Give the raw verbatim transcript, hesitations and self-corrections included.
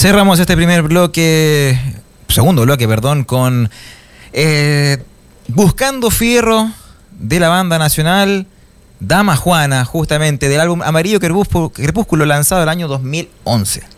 Cerramos este primer bloque, segundo bloque, perdón, con eh, Buscando Fierro de la banda nacional Dama Juana, justamente del álbum Amarillo Crepúsculo, lanzado el año dos mil once.